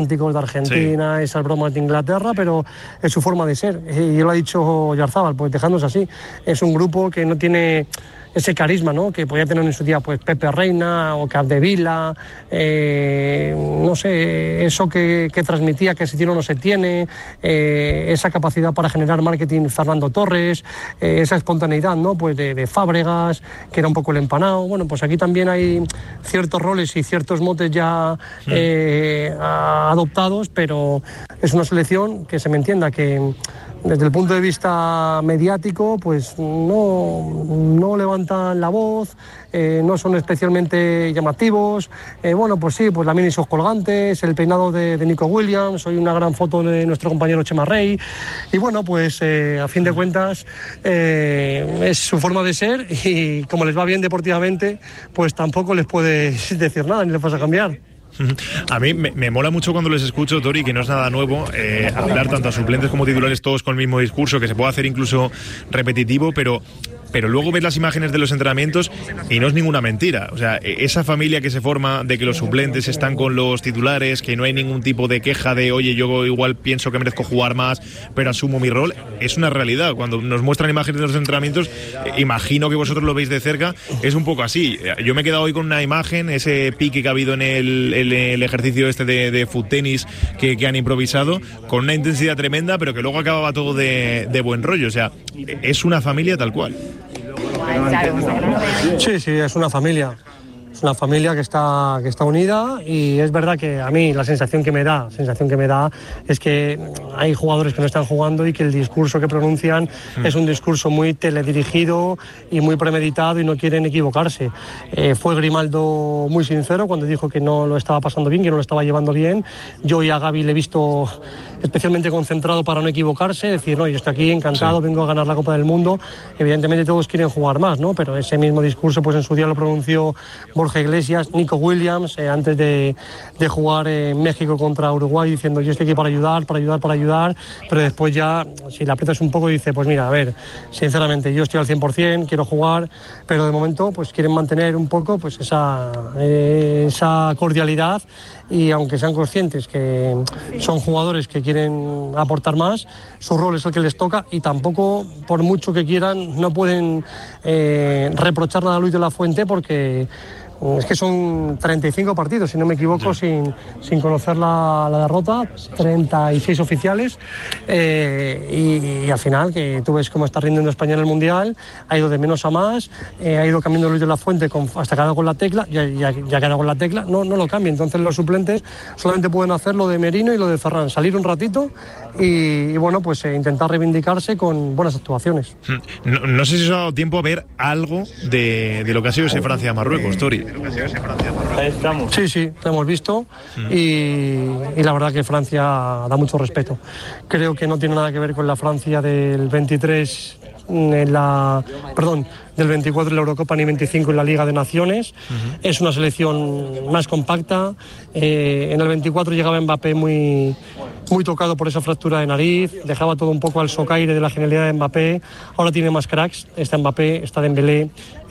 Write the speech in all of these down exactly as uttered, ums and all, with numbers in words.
de Argentina, sí. Esas bromas de Inglaterra, pero es su forma de ser. Y lo ha dicho Oyarzábal, pues dejándose así. Es un grupo que no tiene ese carisma, ¿no?, que podía tener en su día pues Pepe Reina o Capdevila, eh, no sé, eso que, que transmitía que ese tiro no se tiene, eh, esa capacidad para generar marketing Fernando Torres, eh, esa espontaneidad, ¿no?, pues de, de Fábregas, que era un poco el empanado. Bueno, pues aquí también hay ciertos roles y ciertos motes ya eh, adoptados, pero es una selección que se me entienda que desde el punto de vista mediático, pues no, no levantan la voz, eh, no son especialmente llamativos. Eh, bueno, pues sí, pues la mini sus colgantes, el peinado de, de Nico Williams, hoy una gran foto de nuestro compañero Chema Rey. Y bueno, pues eh, a fin de cuentas eh, es su forma de ser y como les va bien deportivamente, pues tampoco les puedes decir nada ni les vas a cambiar. A mí me, me mola mucho cuando les escucho, Tori, que no es nada nuevo, eh, hablar tanto a suplentes como titulares todos con el mismo discurso, que se puede hacer incluso repetitivo, pero... pero luego ves las imágenes de los entrenamientos y no es ninguna mentira. O sea, esa familia que se forma de que los suplentes están con los titulares, que no hay ningún tipo de queja de oye, yo igual pienso que merezco jugar más, pero asumo mi rol, es una realidad. Cuando nos muestran imágenes de los entrenamientos, eh, imagino que vosotros lo veis de cerca, es un poco así. Yo me he quedado hoy con una imagen, ese pique que ha habido en el, el, el ejercicio este de, de foot tenis que, que han improvisado, con una intensidad tremenda, pero que luego acababa todo de, de buen rollo. O sea, es una familia tal cual. Sí, sí, es una familia. Es una familia que está, que está unida y es verdad que a mí la sensación que me da, sensación que me da es que hay jugadores que no están jugando y que el discurso que pronuncian mm. es un discurso muy teledirigido y muy premeditado y no quieren equivocarse. Eh, fue Grimaldo muy sincero cuando dijo que no lo estaba pasando bien, que no lo estaba llevando bien. Yo y a Gavi le he visto especialmente concentrado para no equivocarse, decir, no, yo estoy aquí encantado, sí. vengo a ganar la Copa del Mundo. Evidentemente todos quieren jugar más, ¿no? Pero ese mismo discurso pues en su día lo pronunció Borja Iglesias, Nico Williams, eh, antes de, de jugar en México contra Uruguay, diciendo yo estoy aquí para ayudar, para ayudar, para ayudar, pero después ya, si le aprietas un poco, dice, pues mira, a ver, sinceramente, yo estoy al cien por ciento, quiero jugar, pero de momento pues quieren mantener un poco pues esa, eh, esa cordialidad y aunque sean conscientes que son jugadores que quieren aportar más, su rol es el que les toca y tampoco, por mucho que quieran, no pueden eh, reprochar nada a Luis de la Fuente porque es que son treinta y cinco partidos, si no me equivoco, sí. sin, sin conocer la, la derrota, treinta y seis oficiales, eh, y, y al final, que tú ves cómo está rindiendo España en el Mundial, ha ido de menos a más, eh, ha ido cambiando Luis de la Fuente con, hasta que ha dado con la tecla, ya, ya, ya que ha dado con la tecla, no, no lo cambia. Entonces los suplentes solamente pueden hacer lo de Merino y lo de Ferran, salir un ratito y, y bueno, pues eh, intentar reivindicarse con buenas actuaciones. No, no sé si os ha dado tiempo a ver algo de, de lo que ha sido ese Francia-Marruecos, Tori. Ahí estamos. Sí, sí, lo hemos visto mm. y, y la verdad que Francia da mucho respeto. Creo que no tiene nada que ver con la Francia del veintitrés en la, perdón, del veinticuatro en la Eurocopa ni veinticinco en la Liga de Naciones. Uh-huh. Es una selección más compacta. Eh, en el veinticuatro llegaba Mbappé muy, muy tocado por esa fractura de nariz, dejaba todo un poco al socaire de la genialidad de Mbappé. Ahora tiene más cracks, está Mbappé, está Dembélé,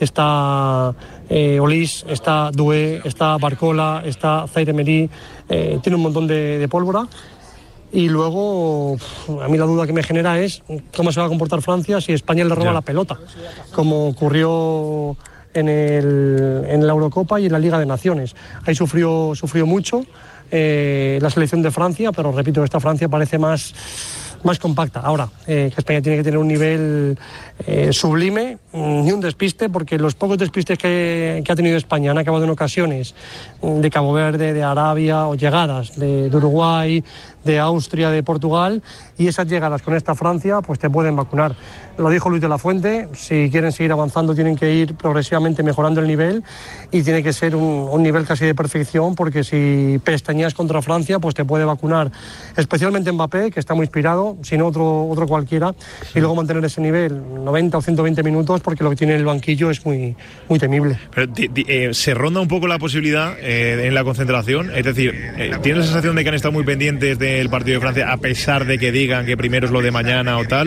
está eh, Olís, está Doué, está Barcola, está Zaire Emery, eh, tiene un montón de, de pólvora. Y luego, a mí la duda que me genera es cómo se va a comportar Francia si España le roba ya. la pelota, como ocurrió en, el, en la Eurocopa y en la Liga de Naciones. Ahí sufrió, sufrió mucho eh, la selección de Francia, pero repito, esta Francia parece más, más compacta. Ahora, eh, que España tiene que tener un nivel eh, sublime, ni un despiste, porque los pocos despistes que, que ha tenido España han acabado en ocasiones de Cabo Verde, de Arabia, o llegadas de, de Uruguay, de Austria, de Portugal, y esas llegadas con esta Francia pues te pueden vacunar. Lo dijo Luis de la Fuente, si quieren seguir avanzando tienen que ir progresivamente mejorando el nivel y tiene que ser un, un nivel casi de perfección, porque si pestañeas contra Francia pues te puede vacunar, especialmente Mbappé, que está muy inspirado, sino otro, otro cualquiera, y luego mantener ese nivel noventa o ciento veinte minutos, porque lo que tiene el banquillo es muy, muy temible. Pero eh, se ronda un poco la posibilidad eh, en la concentración, es decir, eh, ¿tienes la sensación de que han estado muy pendientes del partido de Francia, a pesar de que digan que primero es lo de mañana o tal?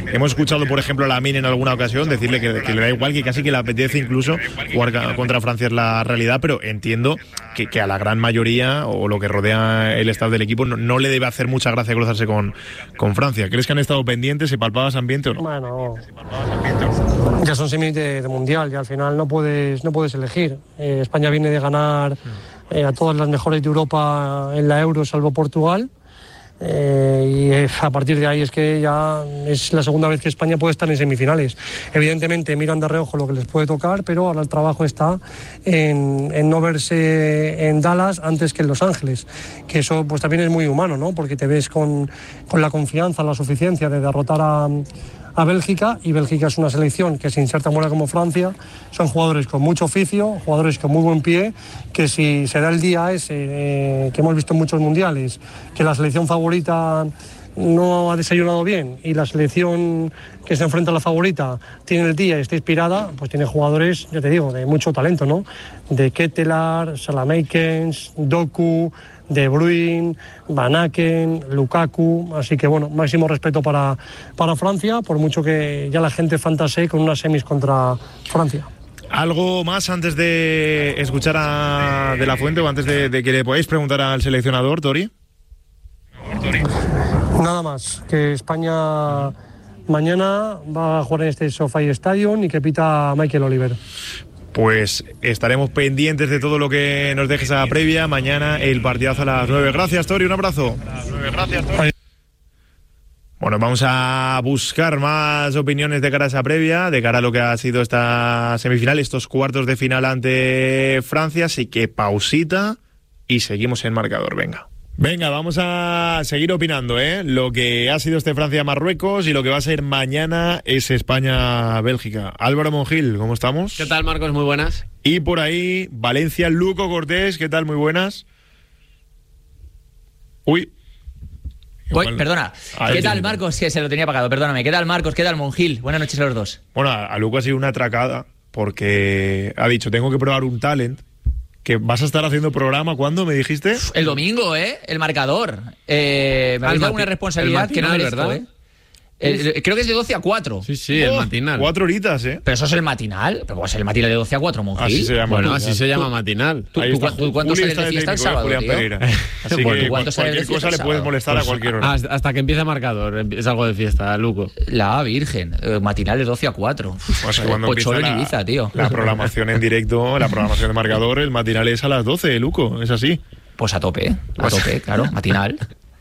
hemos escuchado, por ejemplo, a Lamine en alguna ocasión decirle que, que le da igual, que casi que le apetece incluso jugar contra Francia es la realidad, pero entiendo que, que a la gran mayoría o lo que rodea el staff del equipo no, no le debe hacer mucha gracia cruzarse con, con Francia. ¿Crees que han estado pendientes? ¿Se palpaba ese ambiente o no? Bueno, ya son semis de, de mundial y al final no puedes, no puedes elegir. Eh, España viene de ganar eh, a todas las mejores de Europa en la Euro, salvo Portugal. Eh, y a partir de ahí es que ya es la segunda vez que España puede estar en semifinales. Evidentemente miran de reojo lo que les puede tocar, pero ahora el trabajo está en, en no verse en Dallas antes que en Los Ángeles, que eso pues también es muy humano, ¿no? Porque te ves con, con la confianza, la suficiencia de derrotar a a Bélgica, y Bélgica es una selección que sin ser tan buena como Francia, son jugadores con mucho oficio, jugadores con muy buen pie, que si se da el día ese eh, que hemos visto en muchos mundiales, que la selección favorita no ha desayunado bien y la selección que se enfrenta a la favorita tiene el día y está inspirada, pues tiene jugadores, ya te digo, de mucho talento, ¿no? De Ketelaar, Salameikens, Doku, De Bruyne, Van Aken, Lukaku, así que bueno, máximo respeto para, para Francia, por mucho que ya la gente fantasee con unas semis contra Francia. ¿Algo más antes de escuchar a De La Fuente o antes de, de que le podáis preguntar al seleccionador, Tori? Nada más, que España mañana va a jugar en este SoFi Stadium y que pita Michael Oliver. Pues estaremos pendientes de todo lo que nos dejes a previa. Mañana el partidazo a las nueve. Gracias, Tori, un abrazo. Gracias, Tori. Bueno, vamos a buscar más opiniones de cara a esa previa, de cara a lo que ha sido esta semifinal, estos cuartos de final ante Francia. Así que pausita y seguimos en marcador, venga. Venga, vamos a seguir opinando, ¿eh? Lo que ha sido este Francia-Marruecos y lo que va a ser mañana es España-Bélgica. Álvaro Monjil, ¿cómo estamos? ¿Qué tal, Marcos? Muy buenas. Y por ahí, Valencia, Luco Cortés, ¿qué tal? Muy buenas. Uy. Uy, perdona. Ah, ¿Qué tal, Marcos? Sí, se lo tenía apagado, perdóname. ¿Qué tal, Marcos? ¿Qué tal, Monjil? Buenas noches a los dos. Bueno, a Luco ha sido una atracada porque ha dicho, tengo que probar un talent. ¿Que vas a estar haciendo programa cuándo, me dijiste? El domingo, ¿eh? El marcador. Eh, me habéis dado una responsabilidad matinal, que no merezco, ¿verdad? ¿eh? El, creo que es de doce a cuatro. Sí, sí, oh, el matinal. Cuatro horitas, ¿eh? Pero eso es el matinal. Pero es el matinal de doce a cuatro, Monjil. Así se llama. Bueno, así se llama matinal. ¿Tú, tú, tú, tú cuánto sales de fiesta el sábado, tío? Así bueno, que ¿cuánto cualquier cosa le puedes molestar pues a cualquier hora. Hasta, hasta que empiece marcador, es algo de fiesta, Luco. La Virgen, eh, matinal de doce a cuatro. Pues cuando Pocholo empieza en Ibiza, la, tío. La programación en directo, la programación de marcador, el matinal es a las doce, Luco, es así. Pues a tope, a tope, claro, matinal.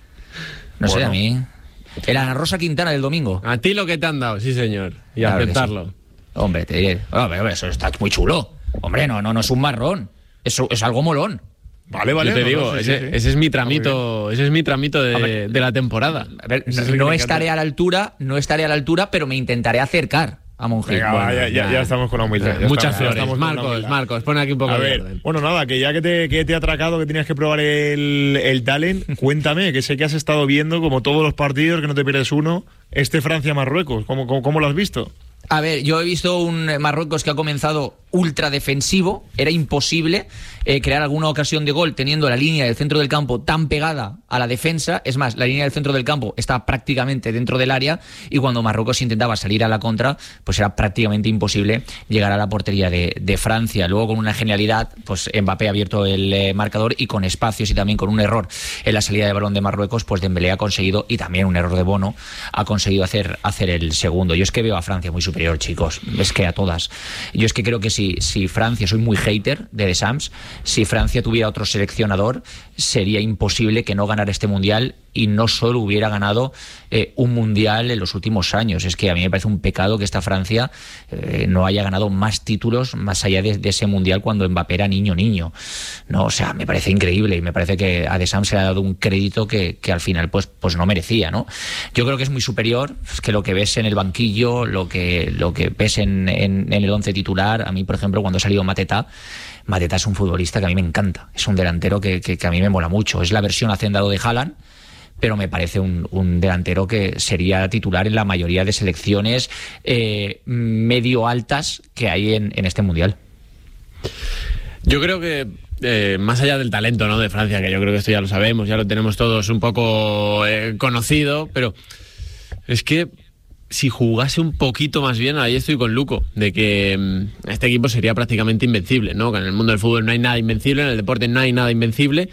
No bueno. sé, a mí... El Ana Rosa Quintana del domingo. A ti lo que te han dado, sí señor. Y claro aceptarlo. Sí. Hombre, te diré. Hombre, eso está muy chulo. Hombre, no, no, no es un marrón. Eso es algo molón. Vale, vale. Yo te no, digo, no, sí, ese, sí, sí. ese es mi tramito, ese es mi tramito de, ver, de la temporada. A ver, no, no estaré a la altura, no estaré a la altura, pero me intentaré acercar a Monjil. Venga, bueno, ya, ya, ya estamos con la humildad. Muchas estamos, flores. Marcos, Marcos, pon aquí un poco a de ver, orden. Bueno, nada, que ya que te, que te ha atracado, que tenías que probar el, el talent, cuéntame, que sé que has estado viendo, como todos los partidos, que no te pierdes uno, este Francia-Marruecos. ¿Cómo, cómo, cómo lo has visto? A ver, yo he visto un Marruecos que ha comenzado ultra defensivo. Era imposible eh, crear alguna ocasión de gol teniendo la línea del centro del campo tan pegada a la defensa. Es más, la línea del centro del campo está prácticamente dentro del área y cuando Marruecos intentaba salir a la contra, pues era prácticamente imposible llegar a la portería de, de Francia. Luego, con una genialidad, pues Mbappé ha abierto el eh, marcador y con espacios y también con un error en la salida de balón de Marruecos, pues Dembélé ha conseguido, y también un error de Bono, ha conseguido hacer, hacer el segundo. Yo es que veo a Francia muy superior, chicos, es que a todas. Yo es que creo que si, si Francia, soy muy hater de Deschamps, si Francia tuviera otro seleccionador, sería imposible que no ganara este mundial y no solo hubiera ganado eh, un mundial en los últimos años. Es que a mí me parece un pecado que esta Francia eh, no haya ganado más títulos más allá de, de ese mundial cuando Mbappé era niño niño. No, o sea, me parece increíble y me parece que a Deschamps se le ha dado un crédito que, que al final pues, pues no merecía, ¿no? Yo creo que es muy superior, es que lo que ves en el banquillo, lo que, lo que ves en, en, en el once titular. A mí, por ejemplo, cuando ha salido Mateta, Mateta es un futbolista que a mí me encanta. Es un delantero que, que, que a mí me mola mucho. Es la versión hacendado de Haaland, pero me parece un, un delantero que sería titular en la mayoría de selecciones eh, medio altas que hay en, en este mundial. Yo creo que eh, más allá del talento, ¿no?, de Francia, que yo creo que esto ya lo sabemos, ya lo tenemos todos un poco eh, conocido, pero es que si jugase un poquito más bien, ahí estoy con Luco, de que este equipo sería prácticamente invencible, ¿no? Que en el mundo del fútbol no hay nada invencible, en el deporte no hay nada invencible,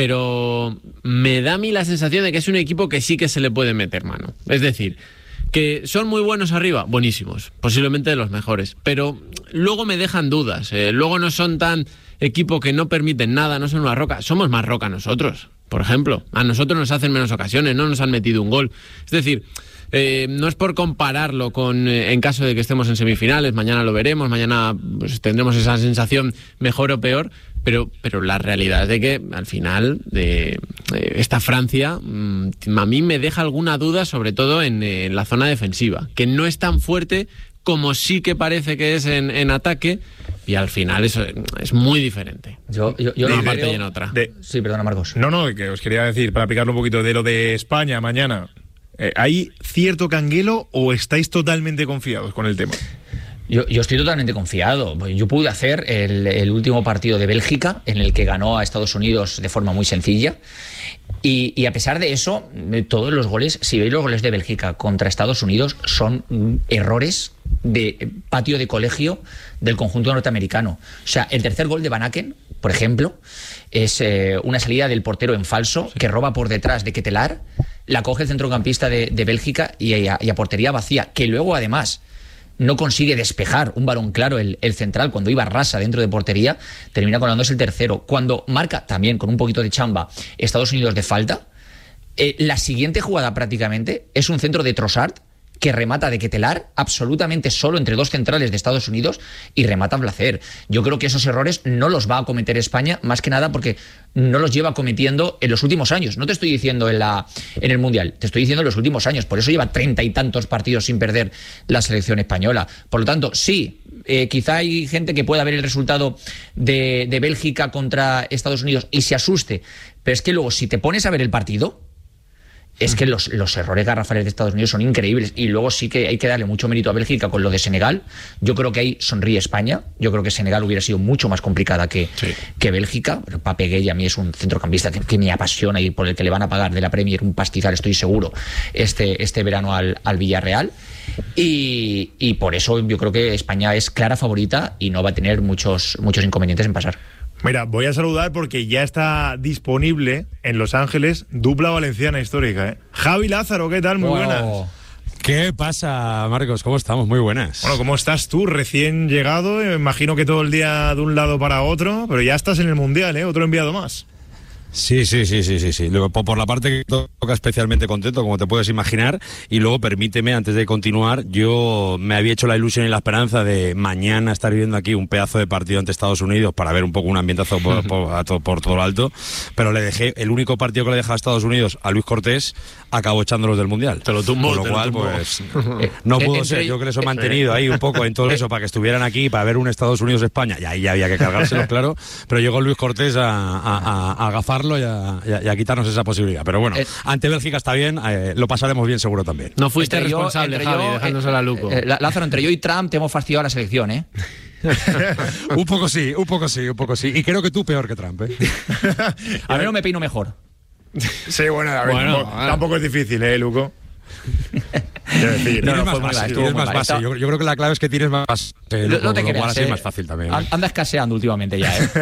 pero me da a mí la sensación de que es un equipo que sí que se le puede meter mano. Es decir, que son muy buenos arriba, buenísimos, posiblemente de los mejores, pero luego me dejan dudas, eh, luego no son tan equipo que no permiten nada, no son una roca, somos más roca nosotros, por ejemplo, a nosotros nos hacen menos ocasiones, no nos han metido un gol, es decir, eh, no es por compararlo con eh, en caso de que estemos en semifinales, mañana lo veremos, mañana pues, tendremos esa sensación mejor o peor, pero, pero la realidad es de que al final de, de esta Francia mmm, a mí me deja alguna duda, sobre todo en, en la zona defensiva, que no es tan fuerte como sí que parece que es en, en ataque, y al final eso es muy diferente. Yo, yo, yo de no una parte creo... y en otra. De... Sí, perdona, Marcos. No, no, que os quería decir, para aplicarlo un poquito de lo de España mañana, eh, ¿hay cierto canguelo o estáis totalmente confiados con el tema? Yo, yo estoy totalmente confiado. Yo pude hacer el, el último partido de Bélgica, en el que ganó a Estados Unidos de forma muy sencilla. Y, y a pesar de eso, todos los goles, si veis los goles de Bélgica contra Estados Unidos, son errores de patio de colegio del conjunto norteamericano. O sea, el tercer gol de Van Aken, por ejemplo, es eh, una salida del portero en falso, sí, que roba por detrás de Ketelaar, la coge el centrocampista de, de Bélgica y a, y a portería vacía, que luego además no consigue despejar un balón claro el, el central cuando iba rasa dentro de portería, termina colándose el tercero. Cuando marca, también con un poquito de chamba, Estados Unidos de falta, eh, la siguiente jugada prácticamente es un centro de Trossard que remata de Ketelaar absolutamente solo entre dos centrales de Estados Unidos y remata Blacer. Yo creo que esos errores no los va a cometer España, más que nada porque no los lleva cometiendo en los últimos años. No te estoy diciendo en, la, en el Mundial, te estoy diciendo en los últimos años. Por eso lleva treinta y tantos partidos sin perder la selección española. Por lo tanto, sí, eh, quizá hay gente que pueda ver el resultado de, de Bélgica contra Estados Unidos y se asuste, pero es que luego si te pones a ver el partido, es que los, los errores garrafales de Estados Unidos son increíbles. Y luego sí que hay que darle mucho mérito a Bélgica con lo de Senegal. Yo creo que ahí sonríe España. Yo creo que Senegal hubiera sido mucho más complicada que, sí. que Bélgica. Pero Pape Gueye a mí es un centrocampista que, que me apasiona y por el que le van a pagar de la Premier un pastizal, estoy seguro, este, este verano al, al Villarreal. Y, y por eso yo creo que España es clara favorita y no va a tener muchos, muchos inconvenientes en pasar. Mira, voy a saludar porque ya está disponible en Los Ángeles dupla valenciana histórica, ¿eh? Javi Lázaro, ¿qué tal? Muy wow. buenas. ¿Qué pasa, Marcos? ¿Cómo estamos? Muy buenas. Bueno, ¿cómo estás tú? Recién llegado, me imagino que todo el día de un lado para otro, pero ya estás en el Mundial, ¿eh? Otro enviado más. Sí, sí, sí, sí, sí, sí. Luego, por la parte que toca especialmente contento, como te puedes imaginar, y luego permíteme, antes de continuar, yo me había hecho la ilusión y la esperanza de mañana estar viendo aquí un pedazo de partido ante Estados Unidos para ver un poco un ambientazo por, por, por, por todo lo alto, pero le dejé, el único partido que le dejaba a Estados Unidos a Luis Cortés, acabó echándolos del Mundial. Te lo tumbó. Con lo cual, lo pues, no pudo ser. Yo que les he mantenido ahí un poco en todo eso para que estuvieran aquí, para ver un Estados Unidos-España, y ahí ya había que cargárselos, claro, pero llegó Luis Cortés a, a, a, a agafarlo y a, y a y a quitarnos esa posibilidad. Pero bueno, eh, ante Bélgica está bien, eh, lo pasaremos bien seguro también. No fuiste entre responsable, yo, Javi, yo, dejándosela a Luco. Eh, eh, Lázaro, entre yo y Trump te hemos fastidiado la selección, ¿eh? un poco sí, un poco sí, un poco sí. Y creo que tú peor que Trump, ¿eh? A mí no me peino mejor. Sí, bueno, a ver, bueno tampoco, tampoco es difícil, ¿eh, Luco? Decir, no, no, más base, más más base. Yo, yo creo que la clave es que tienes más base. No, no te creas, así eh, es más fácil también. Anda escaseando últimamente ya, ¿eh?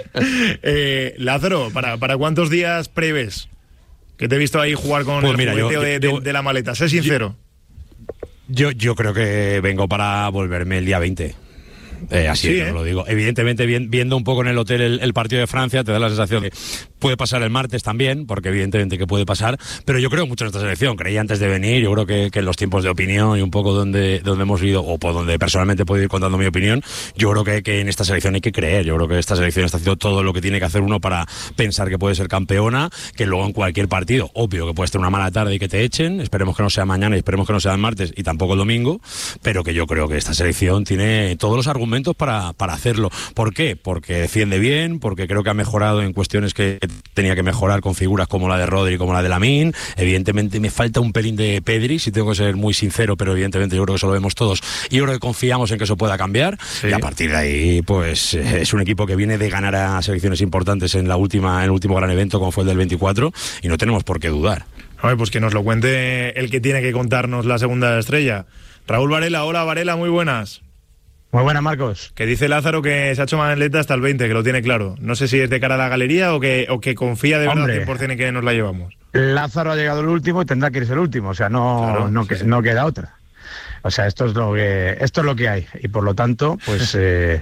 eh Lázaro, ¿para, ¿para cuántos días preves? Que te he visto ahí jugar con pues el mira, jugueteo yo, de, yo, de, de la maleta. Sé sincero. Yo, yo creo que vengo para volverme el día veinte. Eh, así sí, es, ¿eh? Lo digo. Evidentemente, viendo un poco en el hotel el, el partido de Francia, te da la sensación de que puede pasar el martes también, porque evidentemente que puede pasar, pero yo creo mucho en esta selección. Creí antes de venir, yo creo que, que en los tiempos de opinión y un poco donde, donde hemos ido, o por donde personalmente he podido ir contando mi opinión, yo creo que, que en esta selección hay que creer. Yo creo que esta selección está haciendo todo lo que tiene que hacer uno para pensar que puede ser campeona, que luego en cualquier partido, obvio que puedes tener una mala tarde y que te echen, esperemos que no sea mañana y esperemos que no sea el martes y tampoco el domingo, pero que yo creo que esta selección tiene todos los argumentos para, para hacerlo. ¿Por qué? Porque defiende bien, porque creo que ha mejorado en cuestiones que tenía que mejorar con figuras como la de Rodri, como la de Lamine. Evidentemente me falta un pelín de Pedri, si tengo que ser muy sincero, pero evidentemente yo creo que eso lo vemos todos y yo creo que confiamos en que eso pueda cambiar, sí. Y a partir de ahí pues es un equipo que viene de ganar a selecciones importantes en la última en el último gran evento como fue el del veinticuatro y no tenemos por qué dudar. A ver, pues que nos lo cuente el que tiene que contarnos la segunda estrella. Raúl Varela, hola Varela, muy buenas. Muy buenas, Marcos. Que dice Lázaro que se ha hecho maleta hasta el veinte, que lo tiene claro. No sé si es de cara a la galería o que, o que confía de verdad Hombre, cien por ciento en que nos la llevamos. Lázaro ha llegado el último y tendrá que irse el último, o sea, no, claro, no, sí, sí. no queda otra. O sea, esto es lo que esto es lo que hay y por lo tanto, pues eh,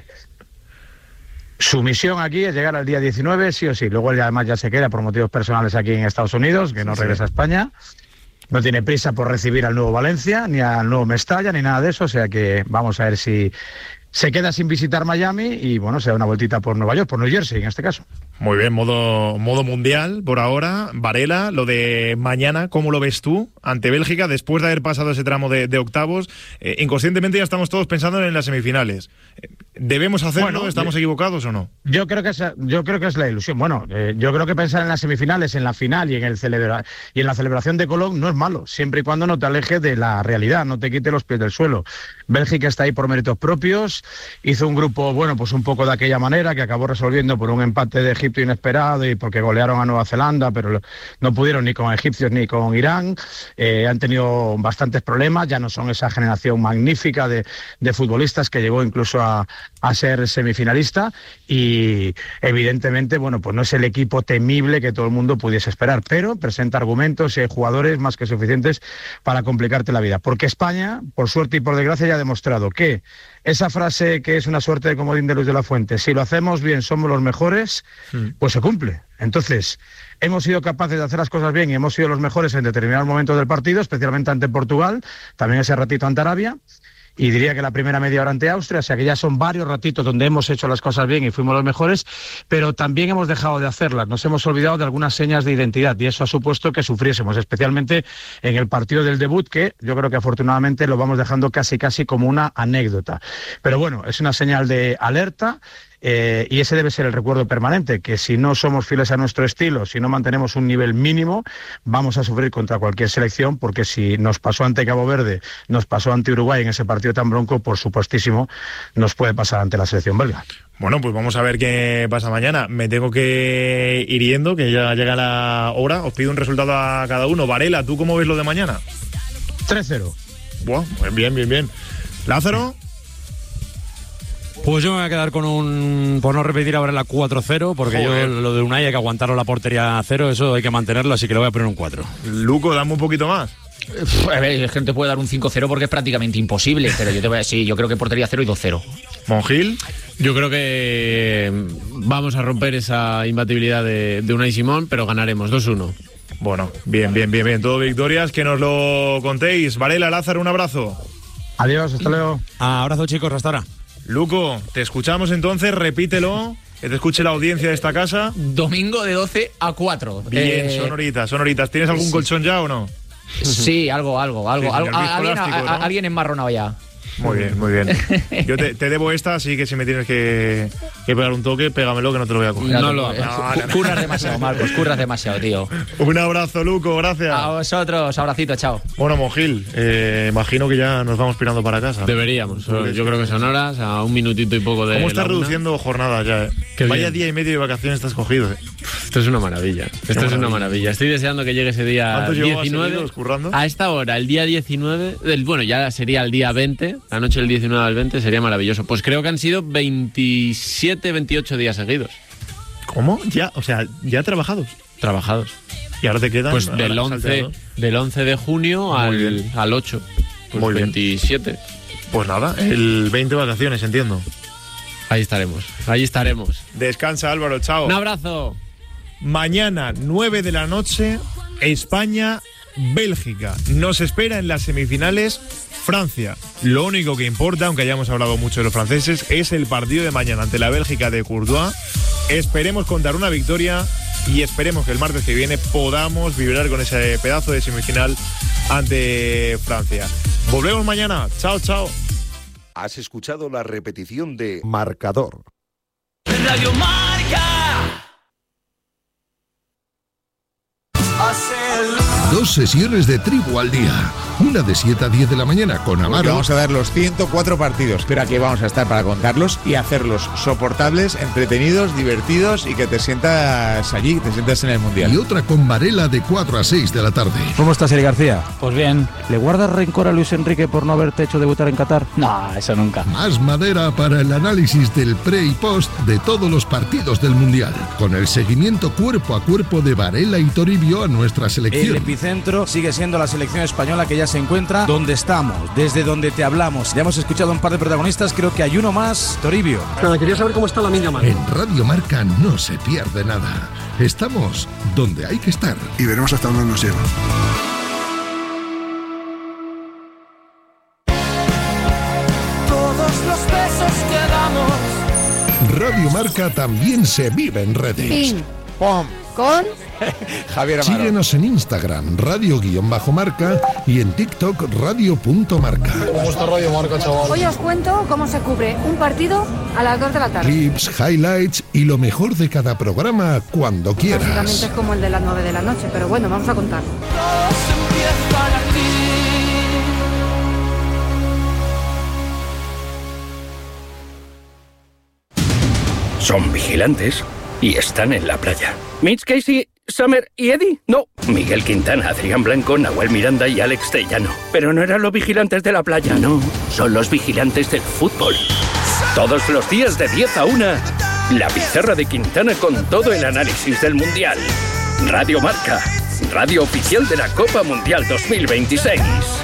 su misión aquí es llegar al día diecinueve, sí o sí. Luego él además ya se queda por motivos personales aquí en Estados Unidos, que no sí, regresa sí. a España. No tiene prisa por recibir al nuevo Valencia, ni al nuevo Mestalla, ni nada de eso, o sea que vamos a ver si se queda sin visitar Miami y bueno, se da una vueltita por Nueva York, por New Jersey en este caso. Muy bien, modo, modo mundial por ahora. Varela, lo de mañana, ¿cómo lo ves tú ante Bélgica después de haber pasado ese tramo de, de octavos? Eh, inconscientemente ya estamos todos pensando en las semifinales. ¿Debemos hacerlo? Bueno, ¿estamos equivocados o no? Yo creo que es, yo creo que es la ilusión. Bueno, eh, yo creo que pensar en las semifinales, en la final y en el celebra y en la celebración de Colón no es malo, siempre y cuando no te alejes de la realidad, no te quite los pies del suelo. Bélgica está ahí por méritos propios, hizo un grupo, bueno, pues un poco de aquella manera, que acabó resolviendo por un empate de Egipto inesperado y porque golearon a Nueva Zelanda, pero no pudieron ni con egipcios ni con Irán. Eh, han tenido bastantes problemas, ya no son esa generación magnífica de, de futbolistas que llegó incluso a a ser semifinalista y evidentemente, bueno, pues no es el equipo temible que todo el mundo pudiese esperar, pero presenta argumentos y hay jugadores más que suficientes para complicarte la vida, porque España, por suerte y por desgracia, ya ha demostrado que esa frase que es una suerte de comodín de Luis de la Fuente, si lo hacemos bien somos los mejores, pues se cumple. Entonces, hemos sido capaces de hacer las cosas bien y hemos sido los mejores en determinados momentos del partido, especialmente ante Portugal, también ese ratito ante Arabia, y diría que la primera media hora ante Austria, o sea que ya son varios ratitos donde hemos hecho las cosas bien y fuimos los mejores, pero también hemos dejado de hacerlas, nos hemos olvidado de algunas señas de identidad y eso ha supuesto que sufriésemos, especialmente en el partido del debut, que yo creo que afortunadamente lo vamos dejando casi casi como una anécdota. Pero bueno, es una señal de alerta. Eh, y ese debe ser el recuerdo permanente, que si no somos fieles a nuestro estilo, si no mantenemos un nivel mínimo, vamos a sufrir contra cualquier selección, porque si nos pasó ante Cabo Verde, nos pasó ante Uruguay en ese partido tan bronco, por supuestísimo, nos puede pasar ante la selección belga. Bueno, pues vamos a ver qué pasa mañana. Me tengo que ir yendo, que ya llega la hora. Os pido un resultado a cada uno. Varela, ¿tú cómo ves lo de mañana? tres cero. Buah, bien, bien, bien. ¿Lázaro? Pues yo me voy a quedar con un... Por no repetir ahora la cuatro cero, porque Joder. yo lo de Unai hay que aguantarlo la portería a cero, eso hay que mantenerlo, así que le voy a poner un cuatro. Luco, dame un poquito más. A ver, la gente puede dar un cinco cero porque es prácticamente imposible, pero yo te voy a decir, yo creo que portería cero y dos cero. Monjil. Yo creo que vamos a romper esa imbatibilidad de, de Unai Simón, pero ganaremos dos uno. Bueno, bien, bien, bien, bien. Todo victorias, que nos lo contéis. Varela, Lázaro, un abrazo. Adiós, hasta luego. Ah, abrazo, chicos, hasta ahora. Luco, te escuchamos entonces, repítelo, que te escuche la audiencia de esta casa. Domingo de doce a cuatro. Bien, eh... sonoritas, sonoritas. ¿Tienes algún sí. colchón ya o no? Sí, algo, algo, algo. Sí, algo a, alguien, a, ¿no? alguien enmarronado ya. Muy bien, muy bien. Yo te, te debo esta, así que si me tienes que, que pegar un toque, pégamelo, que no te lo voy a coger. No, no lo hagas. No, no, no. Curras demasiado, Marcos, curras demasiado, tío. Un abrazo, Luco, gracias. A vosotros, abracito, chao. Bueno, Monjil, eh, imagino que ya nos vamos pirando para casa. Deberíamos, yo creo que son horas, a un minutito y poco de... ¿Cómo estás reduciendo jornadas ya? Eh? Vaya día y medio de vacaciones estás cogido. Eh. Esto es una maravilla, esto es maravilla. una maravilla. Estoy deseando que llegue ese día diecinueve. Currando? A esta hora, el día diecinueve, el, bueno, ya sería el día veinte, la noche del diecinueve al veinte, sería maravilloso. Pues creo que han sido veintisiete, veintiocho días seguidos. ¿Cómo? Ya, o sea, ya trabajados. Trabajados. ¿Y ahora te quedan? Pues del once, del once de junio al, al ocho. Pues Muy veintisiete. Bien. Pues nada, el veinte vacaciones, entiendo. Ahí estaremos, ahí estaremos. Descansa, Álvaro, chao. Un abrazo. Mañana, nueve de la noche, España, Bélgica. Nos espera en las semifinales Francia. Lo único que importa, aunque hayamos hablado mucho de los franceses, es el partido de mañana ante la Bélgica de Courtois. Esperemos contar una victoria y esperemos que el martes que viene podamos vibrar con ese pedazo de semifinal ante Francia. Volvemos mañana. Chao, chao. Has escuchado la repetición de Marcador. Radio Marca. Hace Dos sesiones de tribu al día. Una de siete a diez de la mañana con Amaro. Porque vamos a dar los ciento cuatro partidos, pero aquí vamos a estar para contarlos y hacerlos soportables, entretenidos, divertidos y que te sientas allí, te sientas en el Mundial. Y otra con Varela de cuatro a seis de la tarde. ¿Cómo estás, Eli García? Pues bien. ¿Le guardas rencor a Luis Enrique por no haberte hecho debutar en Qatar? No, eso nunca. Más madera para el análisis del pre y post de todos los partidos del Mundial, con el seguimiento cuerpo a cuerpo de Varela y Toribio a nuestra selección. El epicentro sigue siendo la selección española, que ya se encuentra donde estamos, desde donde te hablamos. Ya hemos escuchado a un par de protagonistas, creo que hay uno más, Toribio. Pero quería saber cómo está la Lamine Yamal. En Radio Marca no se pierde nada. Estamos donde hay que estar. Y veremos hasta dónde nos lleva. Todos los besos que damos. Radio Marca también se vive en redes. Pin. ¡Pum! Con Javier Amaro. Síguenos en Instagram, radio-marca, y en TikTok, radio.marca. ¿Cómo está Radio Marca, chaval? Hoy os cuento cómo se cubre un partido a las dos de la tarde. Clips, highlights y lo mejor de cada programa cuando quieras. Básicamente es como el de las nueve de la noche, pero bueno, vamos a contar. Son vigilantes y están en la playa. Mitch Casey, Summer y Eddie. No, Miguel Quintana, Adrián Blanco, Nahuel Miranda y Alex Tellano. Pero no eran los vigilantes de la playa, no. Son los vigilantes del fútbol. Todos los días de diez a una, la pizarra de Quintana con todo el análisis del Mundial. Radio Marca, radio oficial de la Copa Mundial dos mil veintiséis.